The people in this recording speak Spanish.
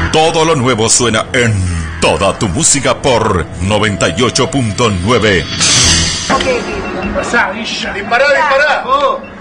Todo lo nuevo suena en Toda Tu Música por 98.9. Pasá, Villa. Dispará. Oh.